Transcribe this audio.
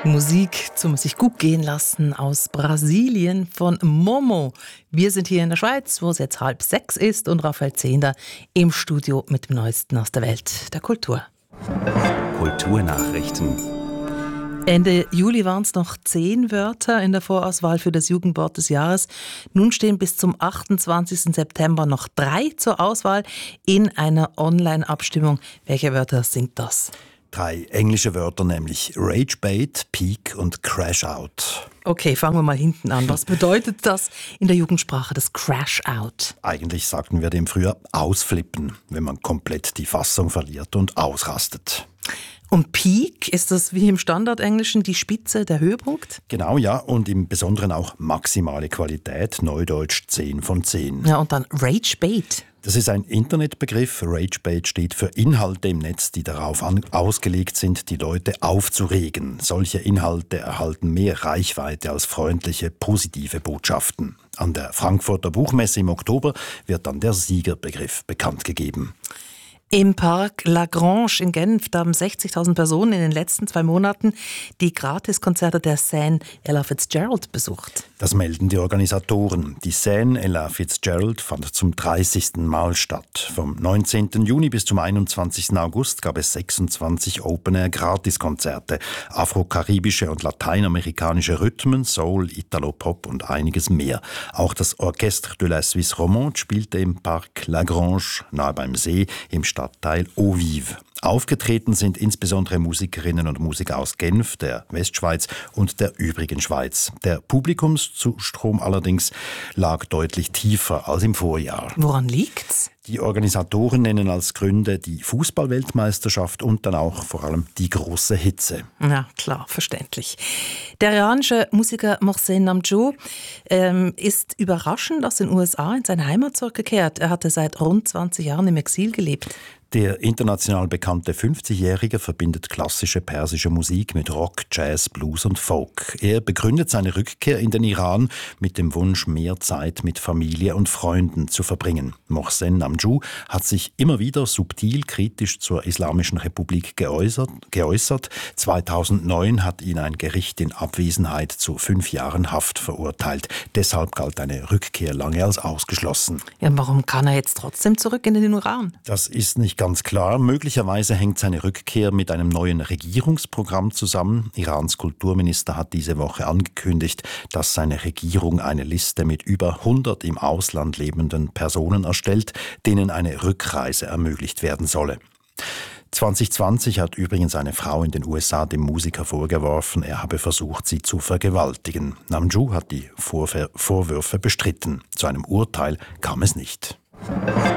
Musik zum sich gut gehen lassen aus Brasilien von Momo. Wir sind hier in der Schweiz, wo es jetzt 5:30 ist und Raphael Zehnder im Studio mit dem Neuesten aus der Welt der Kultur. Kulturnachrichten. Ende Juli waren es noch 10 Wörter in der Vorauswahl für das Jugendwort des Jahres. Nun stehen bis zum 28. September noch 3 zur Auswahl in einer Online-Abstimmung. Welche Wörter sind das? 3 englische Wörter, nämlich Ragebait, Peak und Crash-Out. Okay, fangen wir mal hinten an. Was bedeutet das in der Jugendsprache, das Crash-Out? Eigentlich sagten wir dem früher ausflippen, wenn man komplett die Fassung verliert und ausrastet. Und Peak, ist das wie im Standardenglischen die Spitze, der Höhepunkt? Genau, ja, und im Besonderen auch maximale Qualität, Neudeutsch 10 von 10. Ja, und dann Ragebait. Das ist ein Internetbegriff. Ragebait steht für Inhalte im Netz, die darauf ausgelegt sind, die Leute aufzuregen. Solche Inhalte erhalten mehr Reichweite als freundliche, positive Botschaften. An der Frankfurter Buchmesse im Oktober wird dann der Siegerbegriff bekannt gegeben. Im Park Lagrange in Genf, da haben 60.000 Personen in den letzten 2 Monaten die Gratiskonzerte der Scène Ella Fitzgerald besucht. Das melden die Organisatoren. Die Scène Ella Fitzgerald fand zum 30. Mal statt. Vom 19. Juni bis zum 21. August gab es 26 Open-Air-Gratiskonzerte. Afro-karibische und lateinamerikanische Rhythmen, Soul, Italo-Pop und einiges mehr. Auch das Orchestre de la Suisse Romande spielte im Park Lagrange, nahe beim See, im Stadtteil Eaux-Vives. Aufgetreten sind insbesondere Musikerinnen und Musiker aus Genf, der Westschweiz und der übrigen Schweiz. Der Publikumszustrom allerdings lag deutlich tiefer als im Vorjahr. Woran liegt's? Die Organisatoren nennen als Gründe die Fußballweltmeisterschaft und dann auch vor allem die große Hitze. Ja, klar, verständlich. Der iranische Musiker Mohsen Namjoon ist überraschend aus den USA in seine Heimat zurückgekehrt. Er hatte seit rund 20 Jahren im Exil gelebt. Der international bekannte 50-Jährige verbindet klassische persische Musik mit Rock, Jazz, Blues und Folk. Er begründet seine Rückkehr in den Iran mit dem Wunsch, mehr Zeit mit Familie und Freunden zu verbringen. Mohsen Namjoon hat sich immer wieder subtil kritisch zur Islamischen Republik geäußert. 2009 hat ihn ein Gericht in Abwesenheit zu 5 Jahren Haft verurteilt. Deshalb galt eine Rückkehr lange als ausgeschlossen. Ja, warum kann er jetzt trotzdem zurück in den Iran? Das ist nicht ganz klar. Möglicherweise hängt seine Rückkehr mit einem neuen Regierungsprogramm zusammen. Irans Kulturminister hat diese Woche angekündigt, dass seine Regierung eine Liste mit über 100 im Ausland lebenden Personen erstellt, denen eine Rückreise ermöglicht werden solle. 2020 hat übrigens eine Frau in den USA dem Musiker vorgeworfen, er habe versucht, sie zu vergewaltigen. Namjoon hat die Vorwürfe bestritten. Zu einem Urteil kam es nicht.